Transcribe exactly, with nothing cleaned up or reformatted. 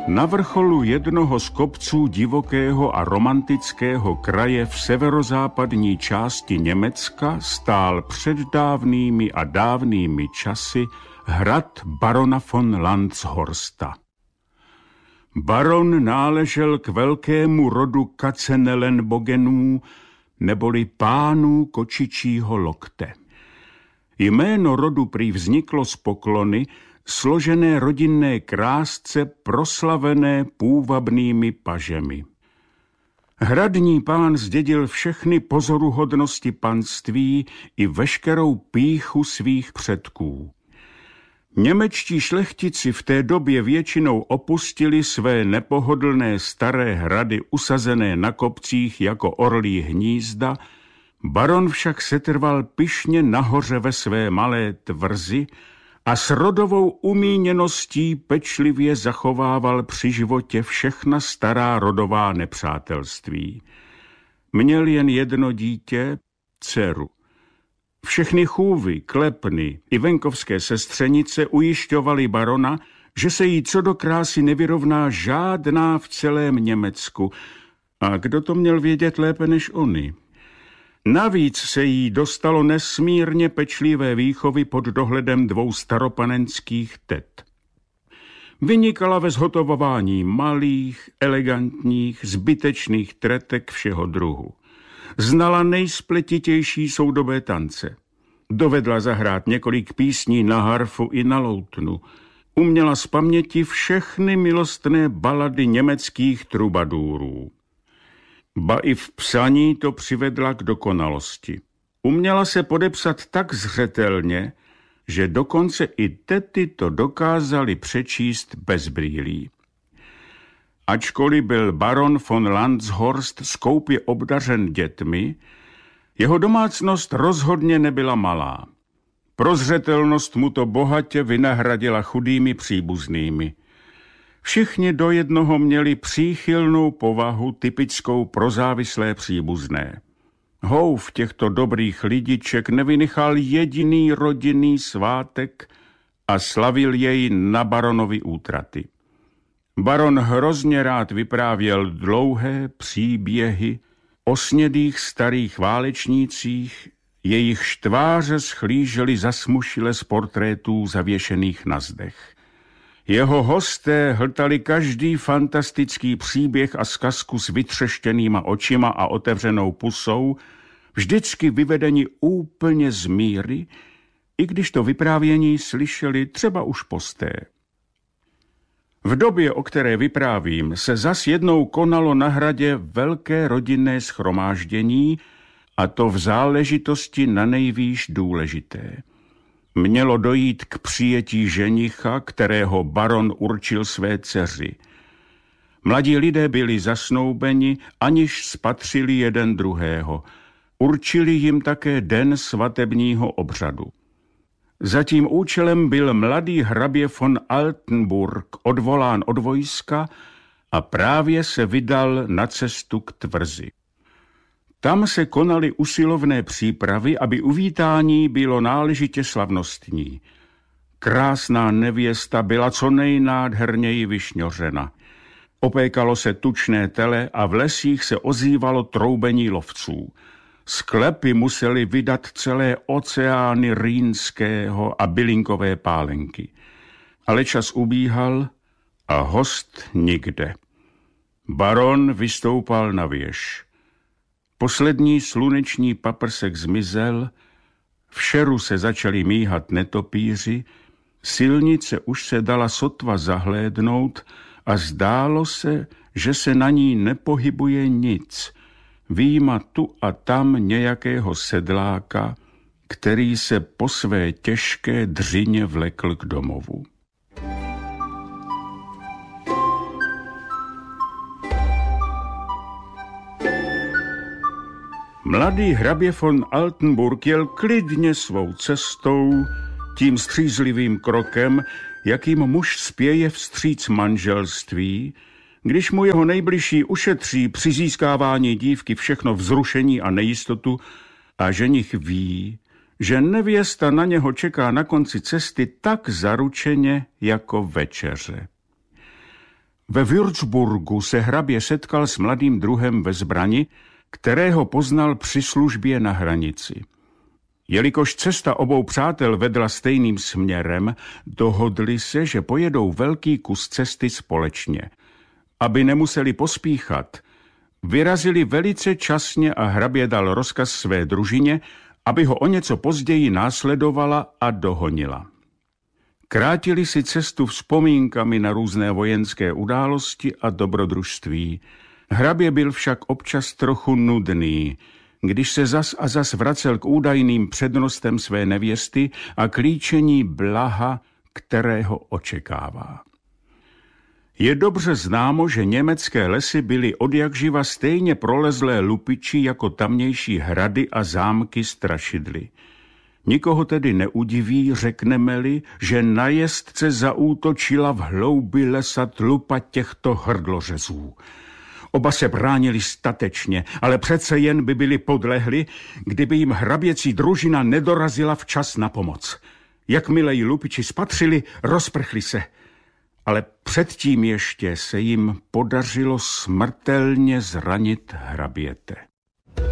Na vrcholu jednoho z kopců divokého a romantického kraje v severozápadní části Německa stál před dávnými a dávnými časy hrad barona von Landshorsta. Baron náležel k velkému rodu Katzenelnbogenů, neboli pánů kočičího lokte. Jméno rodu prý vzniklo z poklony, složené rodinné krásce proslavené půvabnými pažemi. Hradní pán zdědil všechny pozoruhodnosti panství i veškerou pýchu svých předků. Němečtí šlechtici v té době většinou opustili své nepohodlné staré hrady usazené na kopcích jako orlí hnízda, baron však setrval pyšně nahoře ve své malé tvrzi a s rodovou umíněností pečlivě zachovával při životě všechna stará rodová nepřátelství. Měl jen jedno dítě, dceru. Všechny chůvy, klepny i venkovské sestřenice ujišťovali barona, že se jí co do krásy nevyrovná žádná v celém Německu. A kdo to měl vědět lépe než oni? Navíc se jí dostalo nesmírně pečlivé výchovy pod dohledem dvou staropanenských tet. Vynikala ve zhotovování malých, elegantních, zbytečných tretek všeho druhu. Znala nejspletitější soudobé tance. Dovedla zahrát několik písní na harfu i na loutnu. Uměla z paměti všechny milostné balady německých trubadůrů. Ba i v psaní to přivedla k dokonalosti. Uměla se podepsat tak zřetelně, že dokonce i tety to dokázali přečíst bez brýlí. Ačkoliv byl baron von Landshorst skoupě obdařen dětmi, jeho domácnost rozhodně nebyla malá. Prozřetelnost mu to bohatě vynahradila chudými příbuznými. Všichni do jednoho měli příchylnou povahu typickou pro závislé příbuzné. Houf těchto dobrých lidiček nevynechal jediný rodinný svátek a slavil jej na baronovi útraty. Baron hrozně rád vyprávěl dlouhé příběhy o snědých starých válečnících, jejich tváře schlížely zasmušile z portrétů zavěšených na zdech. Jeho hosté hltali každý fantastický příběh a zkazku s vytřeštěnýma očima a otevřenou pusou, vždycky vyvedeni úplně z míry, i když to vyprávění slyšeli třeba už posté. V době, o které vyprávím, se zas jednou konalo na hradě velké rodinné shromáždění, a to v záležitosti nanejvýš důležité. Mělo dojít k přijetí ženicha, kterého baron určil své dceři. Mladí lidé byli zasnoubeni, aniž spatřili jeden druhého. Určili jim také den svatebního obřadu. Za tím účelem byl mladý hrabě von Altenburg odvolán od vojska a právě se vydal na cestu k tvrzi. Tam se konaly usilovné přípravy, aby uvítání bylo náležitě slavnostní. Krásná nevěsta byla co nejnádherněji vyšňořena. Opékalo se tučné tele a v lesích se ozývalo troubení lovců. Sklepy museli vydat celé oceány rýnského a bylinkové pálenky. Ale čas ubíhal a host nikde. Baron vystoupal na věž. Poslední sluneční paprsek zmizel, v šeru se začali míhat netopíři, silnice už se dala sotva zahlédnout a zdálo se, že se na ní nepohybuje nic, vyjma tu a tam nějakého sedláka, který se po své těžké dřině vlekl k domovu. Mladý hrabě von Altenburg jel klidně svou cestou, tím střízlivým krokem, jakým muž spěje vstříc manželství, když mu jeho nejbližší ušetří při získávání dívky všechno vzrušení a nejistotu a ženich ví, že nevěsta na něho čeká na konci cesty tak zaručeně jako večeře. Ve Würzburgu se hrabě setkal s mladým druhem ve zbrani, kterého poznal při službě na hranici. Jelikož cesta obou přátel vedla stejným směrem, dohodli se, že pojedou velký kus cesty společně. Aby nemuseli pospíchat, vyrazili velice časně a hrabě dal rozkaz své družině, aby ho o něco později následovala a dohonila. Krátili si cestu vzpomínkami na různé vojenské události a dobrodružství. Hrabě byl však občas trochu nudný, když se zas a zas vracel k údajným přednostem své nevěsty a k líčení blaha, kterého očekává. Je dobře známo, že německé lesy byly odjakživa stejně prolezlé lupiči jako tamnější hrady a zámky strašidly. Nikoho tedy neudiví, řekneme-li, že na jezdce zaútočila v hloubi lesa tlupa těchto hrdlořezů. Oba se bránili statečně, ale přece jen by byli podlehli, kdyby jim hraběcí družina nedorazila včas na pomoc. Jakmile ji lupiči spatřili, rozprchli se. Ale předtím ještě se jim podařilo smrtelně zranit hraběte.